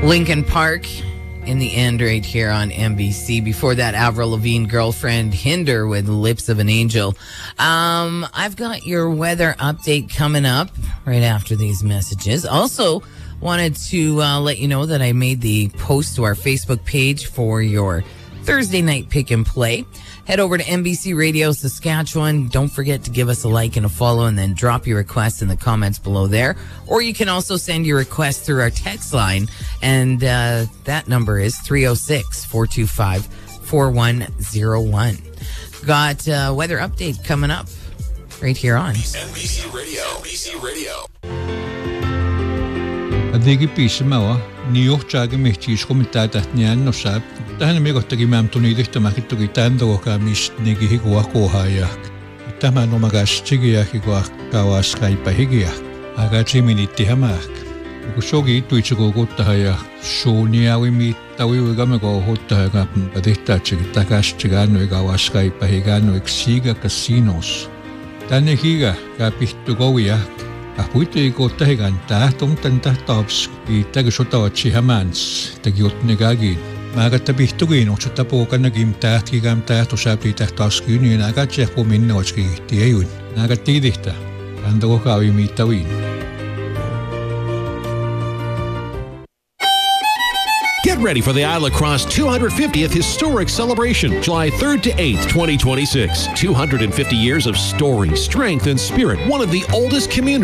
Linkin Park in the end right here on NBC. Before that, Avril Lavigne, Girlfriend, Hinder with Lips of an Angel. I've got your weather update coming up right after these messages. Also, wanted to let you know that I made the post to our Facebook page for your Thursday night pick and play. Head over to NBC Radio Saskatchewan. Don't forget to give us a like and a follow, and then drop your request in the comments below there. Or you can also send your request through our text line, and that number is 306-425-4101. Got weather update coming up right here on NBC Radio. NBC Radio. Adigi pismawa niuhtaga mehtis komentata nianno sab tähän mekottaki mam tunidihta makittuki tando kamis nigi higua kohaya tämä no magastigi ja higua kawas kaipa higia aga chiminitti hamak ku sogi tuitsuko kottaja sonia wimi tawi gamego hottaja padihta chigi takaschiga no kawas kaipa higa no exiga casinos tänne higa kapihtu kovia Apuitei ko tahigan tahtong tantahtavs iittagi sotavatsi hämans tagiotnegagi. Maagatabihtugiin otsutapuokan nagim tähtkigam tähtosapi tähtaskyyniin agatsehpo minne otskihti eijun. Naagatiidihta. Kandako kaavi miittaviin. Get ready for the Isla Cross 250th Historic Celebration, July 3rd to 8th, 2026. 250 years of story, strength, and spirit. One of the oldest communities